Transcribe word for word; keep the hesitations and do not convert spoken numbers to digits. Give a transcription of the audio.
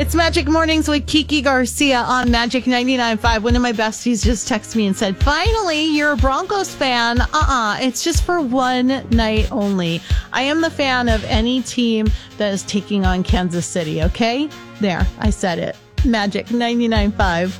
It's Magic Mornings with Kiki Garcia on Magic ninety-nine point five. One of my besties just texted me and said, finally, you're a Broncos fan. Uh-uh. It's just for one night only. I am the fan of any team that is taking on Kansas City, okay? There, I said it. Magic ninety-nine point five.